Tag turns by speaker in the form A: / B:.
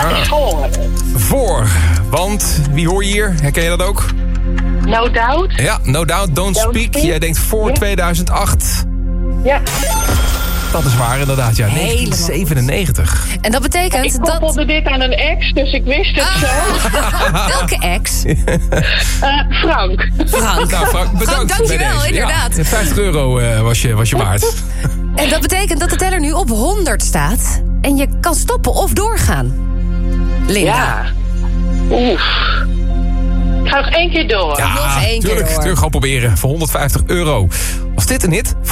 A: Ja, voor. Want, wie hoor je hier? Herken je dat ook?
B: No Doubt.
A: Ja, No Doubt, Don't Speak. Jij denkt voor 2008.
B: Ja.
A: Dat is waar, inderdaad. Ja, 1997.
C: En dat betekent
B: Ik
C: dat...
B: koppelde dit aan een ex, dus ik wist het zo.
C: Welke ex?
B: Frank.
C: Frank.
A: Nou, Frank, bedankt.
C: Frank, dankjewel,
A: bij deze.
C: inderdaad.
A: Ja, 50 euro was je waard.
C: En dat betekent dat de teller nu op 100 staat. En je kan stoppen of doorgaan. Linda.
B: Ja. Oef. Ik ga nog 1 keer door.
A: Ja,
C: Nog één keer
A: tuurlijk.
C: door.
A: Gewoon proberen. Voor 150 euro. Was dit een hit?